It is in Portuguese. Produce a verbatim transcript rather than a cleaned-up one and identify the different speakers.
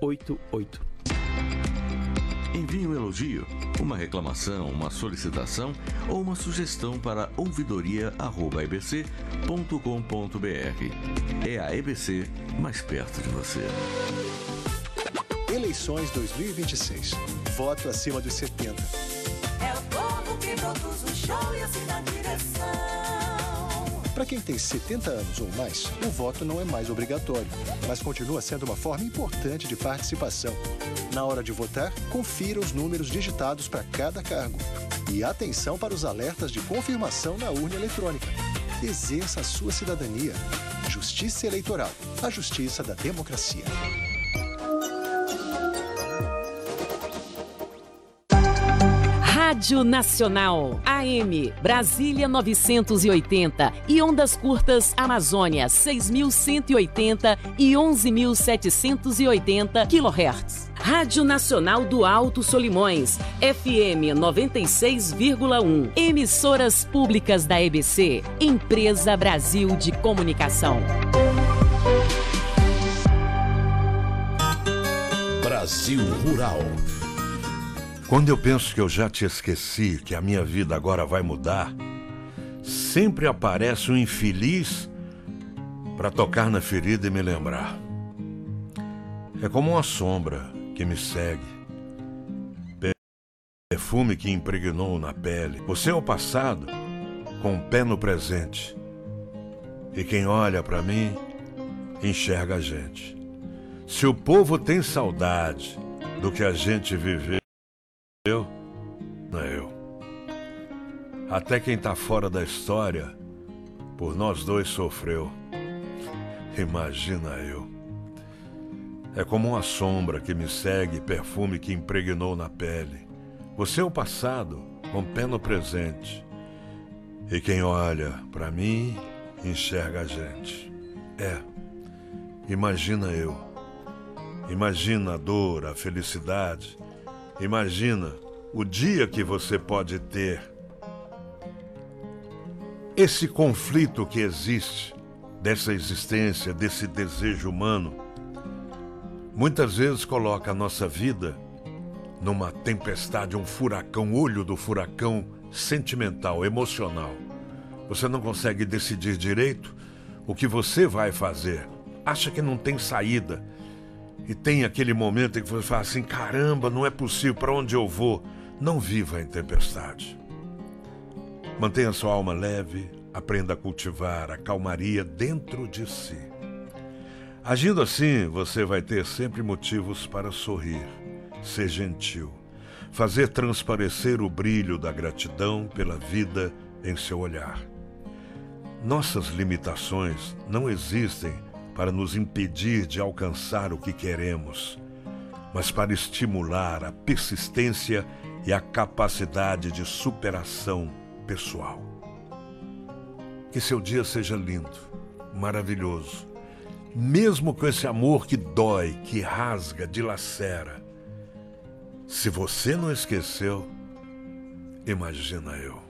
Speaker 1: oito oito.
Speaker 2: Envie um elogio, uma reclamação, uma solicitação ou uma sugestão para ouvidoria arroba e b c ponto com ponto b r. É a E B C mais perto de você.
Speaker 3: Eleições dois mil e vinte e seis. Voto acima dos setenta.
Speaker 4: É o povo que produz o show e assina a direção.
Speaker 3: Para quem tem setenta anos ou mais, o voto não é mais obrigatório, mas continua sendo uma forma importante de participação. Na hora de votar, confira os números digitados para cada cargo. E atenção para os alertas de confirmação na urna eletrônica. Exerça a sua cidadania. Justiça Eleitoral. A justiça da democracia.
Speaker 5: Rádio Nacional, A M, Brasília novecentos e oitenta e ondas curtas Amazônia seis mil cento e oitenta e onze mil setecentos e oitenta quilohertz. Rádio Nacional do Alto Solimões, F M noventa e seis vírgula um. Emissoras públicas da E B C, Empresa Brasil de Comunicação.
Speaker 6: Brasil Rural. Quando eu penso que eu já te esqueci, que a minha vida agora vai mudar, sempre aparece um infeliz para tocar na ferida e me lembrar. É como uma sombra que me segue, perfume que impregnou na pele. Você é o passado, com o pé no presente. E quem olha para mim, enxerga a gente. Se o povo tem saudade do que a gente viveu, Eu? Não é eu. Até quem tá fora da história, por nós dois sofreu. Imagina eu. É como uma sombra que me segue, perfume que impregnou na pele. Você é o passado, com o pé no presente. E quem olha pra mim, enxerga a gente. É, imagina eu. Imagina a dor, a felicidade. Imagina o dia que você pode ter. Esse conflito que existe, dessa existência, desse desejo humano, muitas vezes coloca a nossa vida numa tempestade, um furacão, olho do furacão sentimental, emocional. Você não consegue decidir direito o que você vai fazer. Acha que não tem saída. E tem aquele momento em que você fala assim, caramba, não é possível, para onde eu vou? Não viva em tempestade. Mantenha sua alma leve, aprenda a cultivar a calmaria dentro de si. Agindo assim, você vai ter sempre motivos para sorrir, ser gentil, fazer transparecer o brilho da gratidão pela vida em seu olhar. Nossas limitações não existem para nos impedir de alcançar o que queremos, mas para estimular a persistência e a capacidade de superação pessoal. Que seu dia seja lindo, maravilhoso, mesmo com esse amor que dói, que rasga, dilacera. Se você não esqueceu, imagina eu.